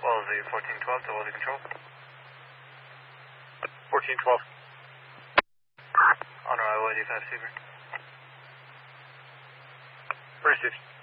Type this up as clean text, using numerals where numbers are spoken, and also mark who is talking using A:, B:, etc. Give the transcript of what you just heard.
A: Wellesley 1412 to Wellesley Control.
B: 1412.
A: Honor Iowa 85 Seaver.
B: Received.